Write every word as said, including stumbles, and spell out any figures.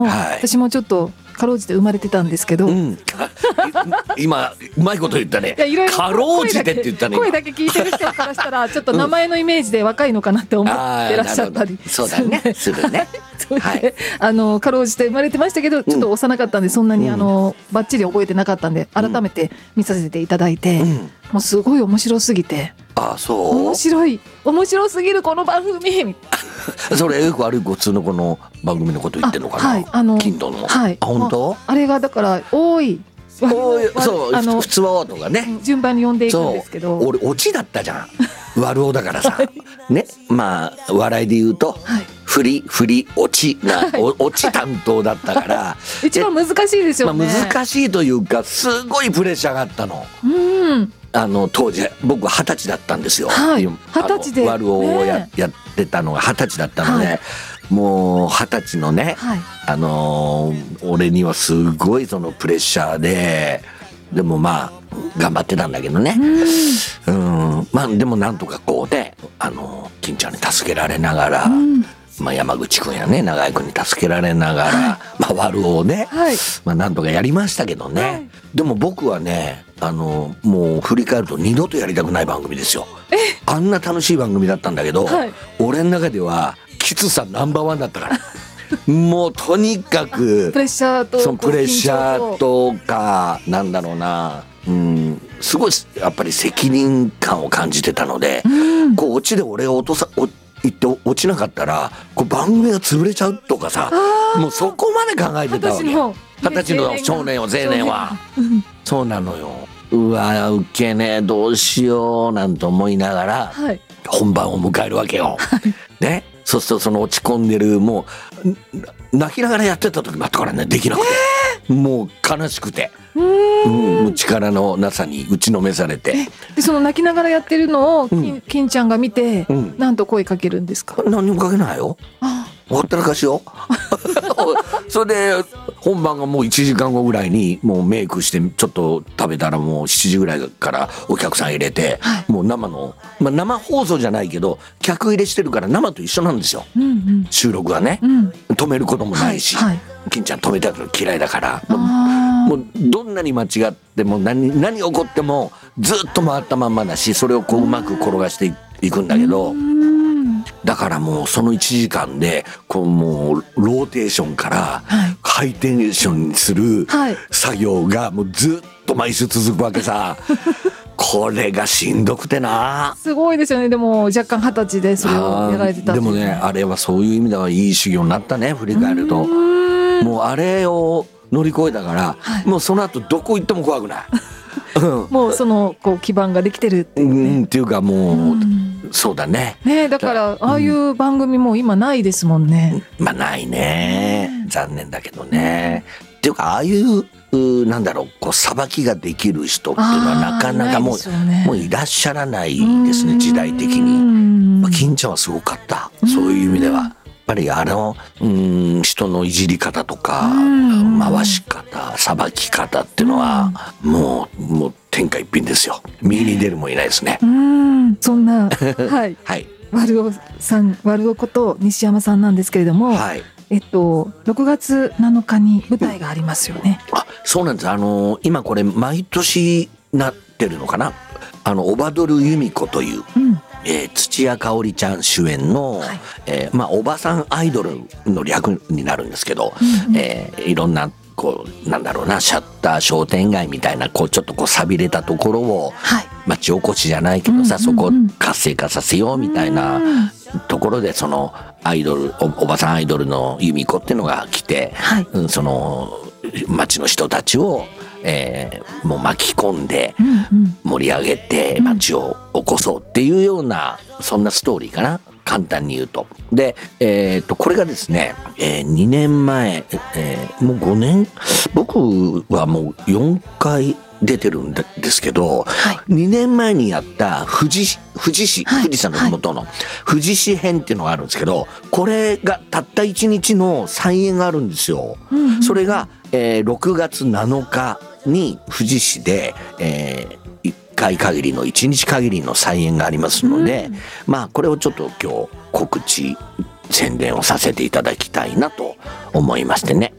はい、 私もちょっとかろうじて生まれてたんですけど、 うん、今うまいこと言ったね。 いろいろかろうじてって言ったね。 声だけ聞いてる人からしたらちょっと名前のイメージで若いのかなって思ってらっしゃったり、 うん、そうだね、するね。 そうで、はい、あのかろうじて生まれてましたけど、ちょっと幼かったんで、そんなにあのバッチリ覚えてなかったんで、改めて見させていただいて、うん、もうすごい面白すぎて。 ああ、そう。 面白い、面白すぎるこの番組。 それよく悪いご通のこの番組のこと言ってるのかな。 はい、あの金土の。 はい。 あ、本当？ あれがだから多い。 多い、そう、あの普通はとかね。 順番に読んでいくんですけど。 俺オチだったじゃん。悪男だからさ。ね、まあ笑いで言うと。はい、振り振り落ちな、落ち担当だったから一番難しいですよね。 まあ、難しいというかすごいプレッシャーがあったの。 うん、 あの当時僕は二十歳だったんですよ。 はい、二十歳で悪男を や,、ね、やってたのが二十歳だったので、はい、もう二十歳のね、はい、あのー、俺にはすごいそのプレッシャーで、でもまあ頑張ってたんだけどね、うん、うん、まあでもなんとかこうね、あのー、金ちゃんに助けられながら、うん、まあ、山口君やね長井君に助けられながら、はい、まあ、悪男をね、はい、まあ、なんとかやりましたけどね、はい、でも僕はね、あのもう振り返ると二度とやりたくない番組ですよ。あんな楽しい番組だったんだけど、はい、俺の中ではきつさナンバーワンだったからもうとにかくプレッシャーとそのプレッシャーとかなんだろうな、うん、すごいやっぱり責任感を感じてたので、うん、こうオチで俺を落とさお言って落ちなかったらこう番組が潰れちゃうとかさ、もうそこまで考えてたわけ。二十歳の少年を青年はそうなのよ。うわウケねえどうしようなんて思いながら、はい、本番を迎えるわけよ、はい、ね。そうするとその落ち込んでるもう泣きながらやってた時もあったからね、できなくて、えー、もう悲しくて、うん、うん、力のなさに打ちのめされて、 でその泣きながらやってるのを金、うん、金ちゃんが見て、うん、なんと声かけるんですか？ 何もかけないよ。ほったらかしよそれで本番がもういちじかんごぐらいにもうメイクしてちょっと食べたらもうしちじぐらいからお客さん入れて、はい、もう生の、まあ、生放送じゃないけど客入れしてるから生と一緒なんですよ、うんうん、収録はね、うん、止めることもないし、はいはい、金ちゃん止めたら嫌いだからもう、もうどんなに間違っても 何, 何起こってもずっと回ったまんまだし、それをこううまく転がしていくんだけど、だからもうそのいちじかんでこうもうローテーションからハイテンションにする作業がもうずっと毎週続くわけさこれがしんどくてな。 すごいですよね。でも若干二十歳でそれをやられてた。 でもね、あれはそういう意味ではいい修行になったね、振り返ると。うもうあれを乗り越えたから、はい、もうその後どこ行っても怖くないもうそのこう基盤ができてるっていう、ね、 うんっていうかもう、うそうだね。 ね、だからああいう番組も今ないですもんね。 まあないね、残念だけどね。っていうかああいうなんだろう、こうさばきができる人っていうのはなかなかもう、ね、もういらっしゃらないですね、時代的に。まあ、金ちゃんはすごかった、そういう意味では。やっぱりあのうん人のいじり方とか回し方さばき方っていうのはもうもう天下一品ですよ。右に出るもいないですね。 うんそんなはい、はい、悪男さん悪男こと西山さんなんですけれども、はい、えっとろくがつなのかに舞台がありますよね。 あ、そうなんです。あの今これ毎年なってるのかな。あのオバドル由美子という、うんえー、土屋かおりちゃん主演の、はいえーまあ、おばさんアイドルの略になるんですけど、うんうんえー、いろんなこうなんだろうなシャッター商店街みたいなこうちょっとこう寂れたところを、はい、町おこしじゃないけどさ、うんうんうん、そこを活性化させようみたいなところでそのアイドル お, おばさんアイドルの由美子っていうのが来て、はいうん、その町の人たちをえー、もう巻き込んで盛り上げて街を起こそうっていうようなそんなストーリーかな、簡単に言うと。で、えー、とこれがですね、えー、にねんまえ、えー、もうごねん僕はもうよんかい出てるんですけど、はい、にねんまえにやった富士富士市、はい、富士山の麓の富士市編っていうのがあるんですけど、これがたったいちにちの再演があるんですよ、うんうん、それが、えー、ろくがつなのかに富士市で、えー、いっかい限りのいちにち限りの再演がありますので、うん、まあこれをちょっと今日告知宣伝をさせていただきたいなと思いましてね。